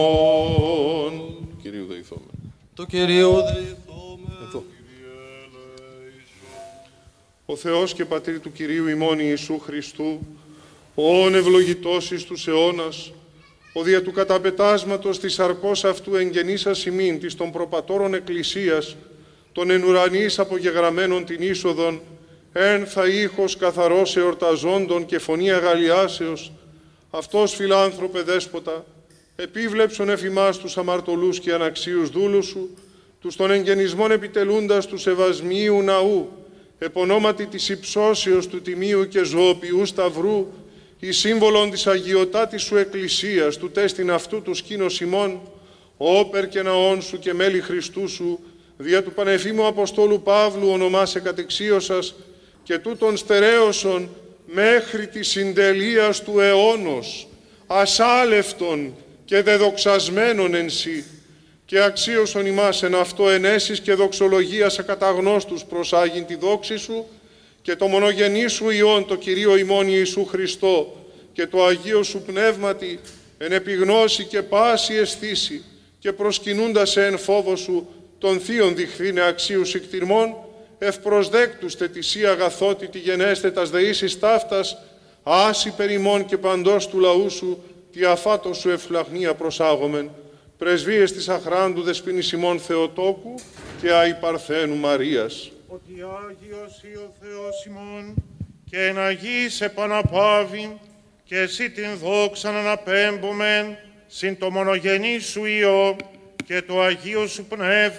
Κυρίου δεηθώμε. Το Κυρίου δεηθώμε. Εδώ. Ο Θεός και Πατήρ του Κυρίου ημών Ιησού Χριστού, ον ευλογητός εις τους αιώνας, ο δια του καταπετάσματος της σαρκός αυτού εγγενήσας ημίν της των προπατώρων εκκλησίας, των εν ουρανής απογεγραμμένων την είσοδον, ένθα ήχος καθαρός εορταζόντων και φωνή αγαλιάσεως, αυτός φιλάνθρωπε δέσποτα, επίβλεψον εφ' ημάς τους αμαρτωλούς και αναξίους δούλους σου, τους των εγγενισμών επιτελούντας του σεβασμίου ναού, επωνόματι της υψώσεως του τιμίου και ζωοποιού σταυρού, εις σύμβολον της αγιωτάτης σου εκκλησίας, του τέστην αυτού του σκήνος ημών, όπερ και ναών σου και μέλη Χριστού σου, δια του Πανεφήμου Αποστόλου Παύλου ονομάσε κατεξίωσας, και τούτων στερέωσον μέχρι της συντελείας του αιώνος, ασάλευτον και δεδοξασμένον εν σύ, και αξίωσον ημάς εν αυτό ενέσεις και δοξολογίας ακαταγνώστους προσάγειν τη δόξη σου, και το μονογενή σου Υιόν, το Κυρίο ημών Ιησού Χριστό, και το Αγίο σου Πνεύματι, εν επιγνώση και πάση αισθήση, και προσκυνούντας εν φόβο σου, των θείων διχθήνε αξίους εκτιμών, ευπροσδέκτους τε τη σύ αγαθότητη γενέστε τας δεήσεις ταύτας, άση περιμών και παντός του λαού σου, τη αφάτος σου ευλαχνία προσάγομεν, πρεσβείες της αχράντου δεσποίνης ημών Θεοτόκου και αϊ Παρθένου Μαρίας. Ότι Άγιος ή ο Θεός ημών, και εν Αγίης επαναπάβει, και εσύ την δόξαν αναπέμπομεν, συν το μονογενή σου Υιό, και το Αγίο σου Πνεύμα,